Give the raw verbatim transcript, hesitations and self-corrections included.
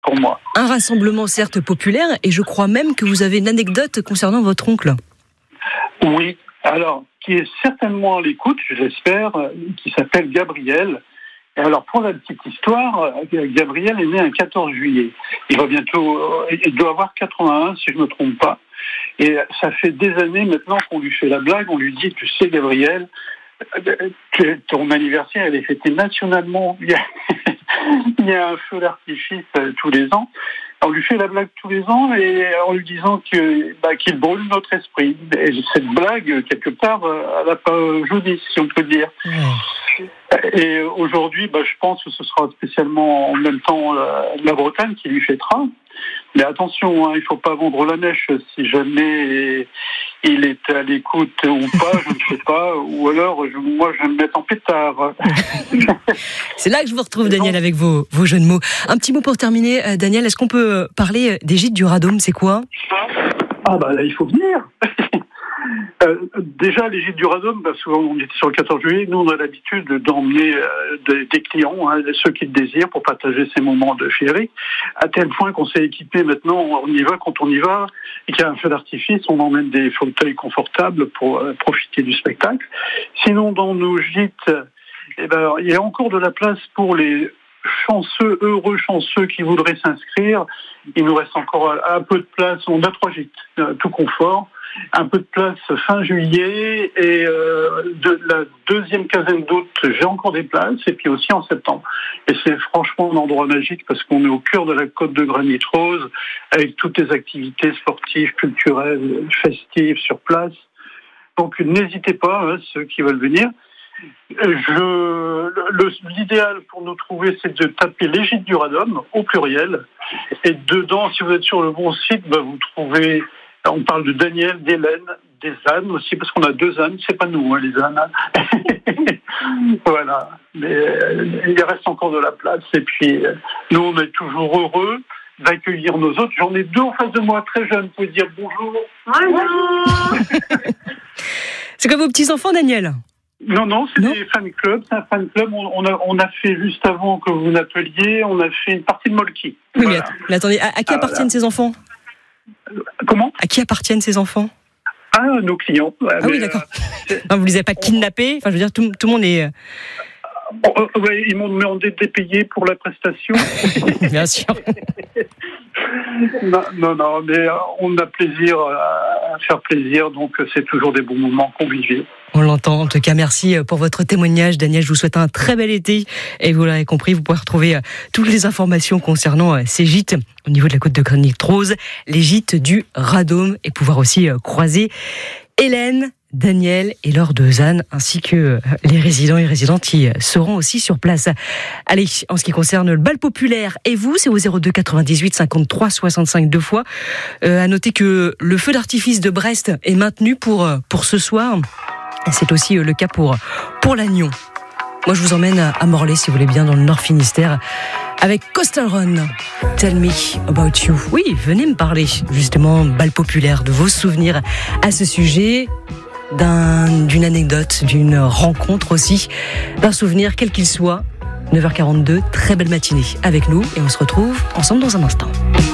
pour moi. Un rassemblement certes populaire, et je crois même que vous avez une anecdote concernant votre oncle. Oui, alors, qui est certainement à l'écoute, j'espère, qui s'appelle Gabriel. Et alors, pour la petite histoire, Gabriel est né un quatorze juillet. Il va bientôt, il doit avoir quatre-vingt-un, si je ne me trompe pas. Et ça fait des années maintenant qu'on lui fait la blague, on lui dit, tu sais Gabriel, ton anniversaire, elle est fêtée nationalement. Il y a, il y a un feu d'artifice tous les ans. On lui fait la blague tous les ans et en lui disant que, bah, qu'il brûle notre esprit. Et cette blague, quelque part, elle n'a pas jauni, si on peut dire. Mmh. Et aujourd'hui, bah, je pense que ce sera spécialement en même temps la, la Bretagne qui lui fêtera. Mais attention, hein, il ne faut pas vendre la mèche si jamais il est à l'écoute ou pas, je ne sais pas. Ou alors, je, moi, je vais me mettre en pétard. C'est là que je vous retrouve, Daniel, avec vos, vos jeux de mots. Un petit mot pour terminer, Daniel. Est-ce qu'on peut parler des gîtes du Radôme? C'est quoi? Ah bah là, il faut venir. Euh, déjà, les gîtes du Radôme, bah, souvent on était sur le quatorze juillet, nous on a l'habitude d'emmener euh, des, des clients, hein, ceux qui le désirent, pour partager ces moments de féerie, à tel point qu'on s'est équipé maintenant, on y va quand on y va, et qu'il y a un feu d'artifice, on emmène des fauteuils confortables pour euh, profiter du spectacle. Sinon, dans nos gîtes, eh ben, il y a encore de la place pour les chanceux, heureux chanceux qui voudraient s'inscrire. Il nous reste encore un peu de place, on a trois gîtes, euh, tout confort. Un peu de place fin juillet et euh, de la deuxième quinzaine d'août, j'ai encore des places et puis aussi en septembre. Et c'est franchement un endroit magique parce qu'on est au cœur de la côte de Granit Rose avec toutes les activités sportives, culturelles, festives sur place. Donc n'hésitez pas, hein, ceux qui veulent venir. Je, le, l'idéal pour nous trouver, c'est de taper les gîtes du Radôme au pluriel. Et dedans, si vous êtes sur le bon site, bah, vous trouvez... On parle de Daniel, d'Hélène, des ânes aussi, parce qu'on a deux ânes, c'est pas nous, hein, les ânes. Voilà. Mais euh, il reste encore de la place. Et puis, euh, nous, on est toujours heureux d'accueillir nos autres. J'en ai deux en face de moi, très jeunes. Vous pouvez dire bonjour. Bonjour. C'est comme vos petits-enfants, Daniel? Non, non, c'est non des fan clubs. C'est un fan club. On, on, a, on a fait, juste avant que vous n'appeliez, on a fait une partie de Molki. Oui, voilà. mais, mais attendez, à, à qui appartiennent ah, ces enfants? Comment? À qui appartiennent ces enfants? Ah, nos clients. Ah mais, oui, d'accord. Euh, non, vous ne les avez pas kidnappés? Enfin, je veux dire, tout, tout le monde est... Oh, oh, ouais, ils m'ont demandé de payer pour la prestation. Bien sûr. Non, non, non, mais on a plaisir à faire plaisir, donc c'est toujours des bons moments conviviaux. On l'entend. En tout cas, merci pour votre témoignage, Daniel. Je vous souhaite un très bel été. Et vous l'avez compris, vous pouvez retrouver toutes les informations concernant ces gîtes au niveau de la côte de Granit Rose, les gîtes du Radôme, et pouvoir aussi croiser Hélène, Daniel et leurs deux ânes, ainsi que les résidents et résidentes qui seront aussi sur place. Allez, en ce qui concerne le bal populaire, et vous, c'est au zéro deux quatre-vingt-dix-huit cinquante-trois soixante-cinq deux fois. Euh, à noter que le feu d'artifice de Brest est maintenu pour, pour ce soir. Et c'est aussi le cas pour, pour Lannion. Moi, je vous emmène à Morlaix, si vous voulez bien, dans le Nord Finistère, avec Coastal Run. Tell me about you. Oui, venez me parler, justement, bal populaire, de vos souvenirs à ce sujet, d'un, d'une anecdote, d'une rencontre aussi, d'un souvenir, quel qu'il soit. neuf heures quarante-deux, très belle matinée avec nous, et on se retrouve ensemble dans un instant.